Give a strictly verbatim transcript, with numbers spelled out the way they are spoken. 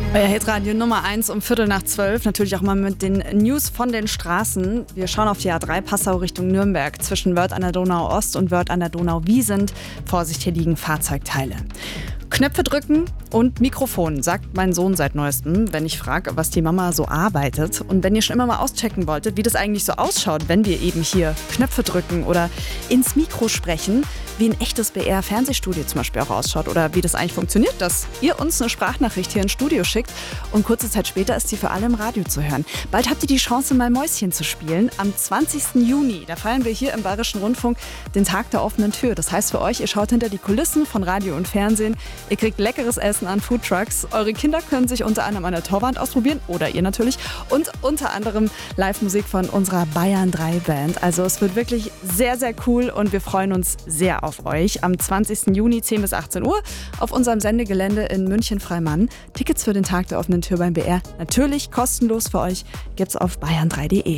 Euer Hitradio Nummer eins um Viertel nach zwölf, natürlich auch mal mit den News von den Straßen. Wir schauen auf die A drei Passau Richtung Nürnberg. Zwischen Wörth an der Donau Ost und Wörth an der Donau Wiesent. Vorsicht, hier liegen Fahrzeugteile. Knöpfe drücken und Mikrofon, sagt mein Sohn seit Neuestem, wenn ich frage, was die Mama so arbeitet. Und wenn ihr schon immer mal auschecken wolltet, wie das eigentlich so ausschaut, wenn wir eben hier Knöpfe drücken oder ins Mikro sprechen, wie ein echtes B R-Fernsehstudio zum Beispiel auch ausschaut oder wie das eigentlich funktioniert, dass ihr uns eine Sprachnachricht hier ins Studio schickt und kurze Zeit später ist sie für alle im Radio zu hören. Bald habt ihr die Chance, mal Mäuschen zu spielen. Am zwanzigsten Juni, da feiern wir hier im Bayerischen Rundfunk den Tag der offenen Tür. Das heißt für euch, ihr schaut hinter die Kulissen von Radio und Fernsehen. Ihr kriegt leckeres Essen an Foodtrucks. Eure Kinder können sich unter anderem an der Torwand ausprobieren oder ihr natürlich. Und unter anderem Live-Musik von unserer Bayern drei Band. Also es wird wirklich sehr, sehr cool und wir freuen uns sehr auf euch. Am zwanzigsten Juni zehn bis achtzehn Uhr auf unserem Sendegelände in München-Freimann. Tickets für den Tag der offenen Tür beim B R natürlich kostenlos für euch. Gibt's auf bayern drei punkt de.